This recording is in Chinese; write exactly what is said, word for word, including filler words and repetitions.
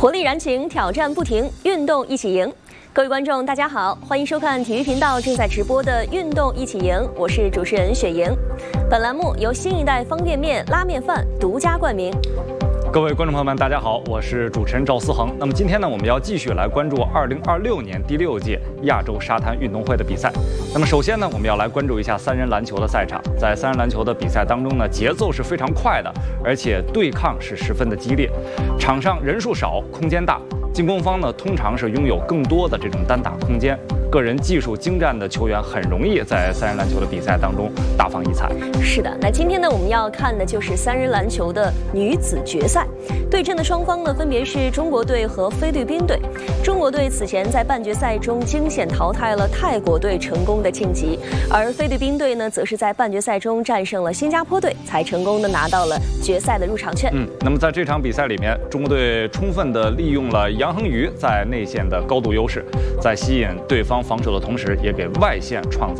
活力燃情，挑战不停，运动一起赢。各位观众，大家好，欢迎收看体育频道正在直播的《运动一起赢》，我是主持人雪莹。本栏目由新一代方便面拉面饭独家冠名。 各位观众朋友们，大家好，我是主持人赵思恒。那么今天呢，我们要继续来关注二零二六年第六届亚洲沙滩运动会的比赛。那么首先呢，我们要来关注一下三人篮球的赛场。在三人篮球的比赛当中呢，节奏是非常快的，而且对抗是十分的激烈。场上人数少，空间大，进攻方呢通常是拥有更多的这种单打空间。 个人技术精湛的球员很容易在三人篮球的比赛当中大放异彩。 是的，那今天呢，我们要看的就是三人篮球的女子决赛，对阵的双方呢分别是中国队和菲律宾队。中国队此前在半决赛中惊险淘汰了泰国队，成功的晋级，而菲律宾队呢，则是在半决赛中战胜了新加坡队，才成功的拿到了决赛的入场券。 嗯，那么在这场比赛里面，中国队充分的利用了杨恒宇在内线的高度优势，在吸引对方 防守的同时，也给外线创造